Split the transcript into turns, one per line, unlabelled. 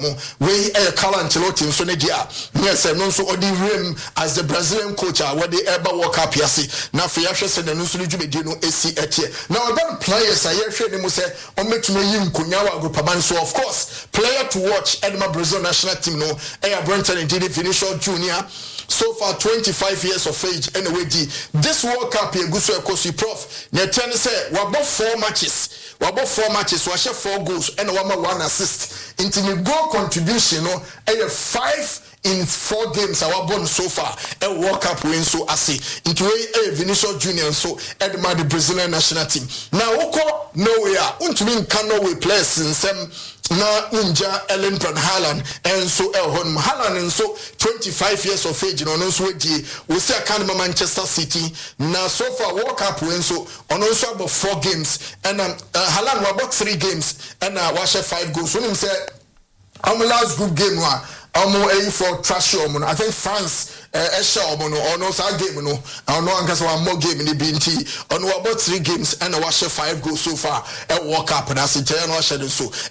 mo we Carlo Ancelotti nso ne dia yes no nso odi rem as the Brazilian coach where the Eba World Cup yasi na fe yahwe se no nso djumedi no esi etie now then players ayehwe ne mo se o metuma yi nkonya wa agrupaban so of course player to watch Edma Brazil national team no Brenton and Vinicius Junior so far 25 years of age anyway this World Cup here guso ekosi prof na ten say we bought 4 matches we share 4 goals and one assist into the goal contribution no 5 in 4 games our born so far a World Cup win so asi into Vinicius Junior so Edma the Brazilian national team now oko nowhere untumi can Norway players in some na unja Ellen Brand Haaland and so Elhon Haaland and so 25 years of age no so we say can Manchester City na so far World Cup win so on also about 4 games and Haaland about 3 games and wash 5 goals when him say our last group game for trash I think France or no sa game no no ankasa one more game in the BNT on about 3 games and wash 5 goals so far at World Cup and as it no share so